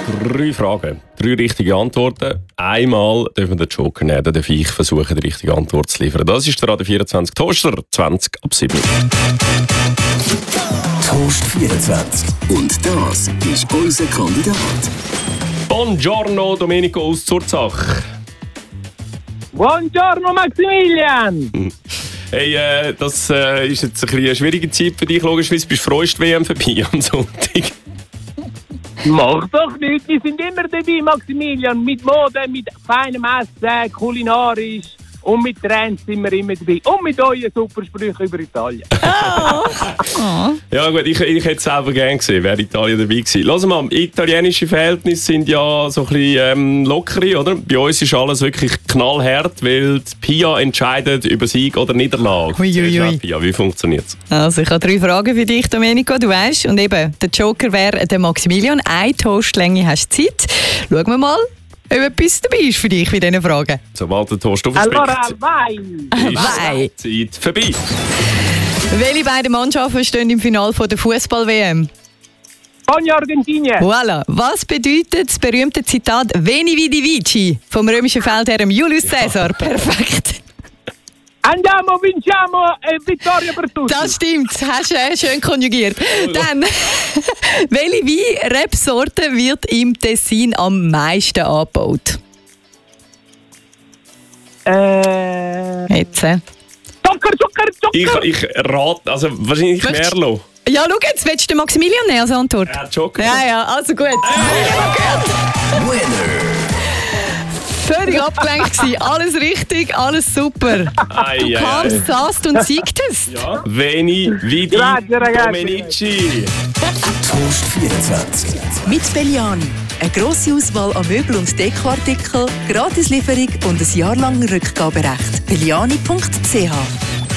3 Fragen, 3 richtige Antworten. Einmal dürfen wir den Joker nehmen, dann darf ich versuchen, die richtige Antwort zu liefern. Das ist der Radio 24 Toaster, 20 ab 7. Toast 24. Und das ist unser Kandidat. Buongiorno, Domenico aus Zurzach. Buongiorno Maximilian! Hey, das ist jetzt eine schwierige Zeit für dich, logischerweise. Bist du freust WM vorbei am Sonntag? Mach doch nichts, wir sind immer dabei, Maximilian. Mit Mode, mit feinem Essen, kulinarisch und mit Trends sind wir immer dabei. Und mit euren super Sprüchen über Italien. Ja gut, ich hätte es selber gerne gesehen, wäre Italien dabei gewesen. Lass mal, italienische Verhältnisse sind ja so ein bisschen lockere, oder? Bei uns ist alles wirklich knallhart, weil die PIA entscheidet über Sieg oder Niederlage. Uiuiui. PIA, wie funktioniert es? Also, ich habe 3 Fragen für dich, Domenico. Du weißt, und eben, der Joker wäre der Maximilian. Eine Toastlänge hast du Zeit. Schauen wir mal, ob etwas dabei ist für dich bei diesen Fragen. Sobald der Toast Allora, aufspringt, vai! Vai. ist die Zeit vorbei. Welche beiden Mannschaften stehen im Finale der Fußball-WM? Ogni Argentinien! Voilà. Was bedeutet das berühmte Zitat «Veni vidi vici» vom römischen Feldherrn Julius Caesar? Perfekt. Andiamo, vinciamo e vittoria per tutti! Das stimmt, hast du schön konjugiert. Dann, welche Wein-Rebsorte wird im Tessin am meisten angebaut? Jetzt. Zucker! Ich rate, also wahrscheinlich Merlot. Ja, schau jetzt, willst du den Maximilian nehmen als Antwort? Ja, Joker. Ja, also gut. Winner. Völlig abgelenkt gewesen. Alles richtig, alles super. Ai, ai, ai. Kamst, saßt und siegtest. Ja. Veni, vidi, Grazie, ragazzi. Domenici. Toast 24. Mit Belliani. Eine grosse Auswahl an Möbel- und Dekoartikeln, Gratislieferung und ein Jahr lang Rückgaberecht. Belliani.ch